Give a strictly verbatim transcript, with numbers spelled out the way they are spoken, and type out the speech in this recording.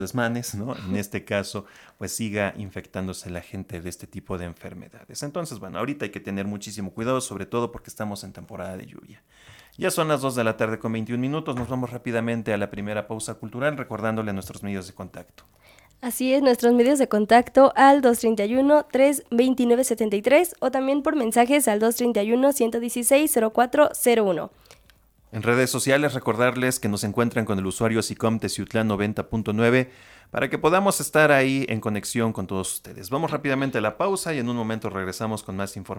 desmanes, ¿no? En este caso, pues siga infectándose la gente de este tipo de enfermedades. Entonces, bueno, ahorita hay que tener muchísimo cuidado, sobre todo porque estamos en temporada de lluvia. Ya son las dos de la tarde con veintiún minutos, nos vamos rápidamente a la primera pausa cultural recordándole nuestros medios de contacto. Así es, nuestros medios de contacto al dos treinta y uno, trescientos veintinueve setenta y tres o también por mensajes al dos treinta y uno, ciento dieciséis, cero cuatro cero uno. En redes sociales recordarles que nos encuentran con el usuario SICOM Teciutlán noventa punto nueve para que podamos estar ahí en conexión con todos ustedes. Vamos rápidamente a la pausa y en un momento regresamos con más información.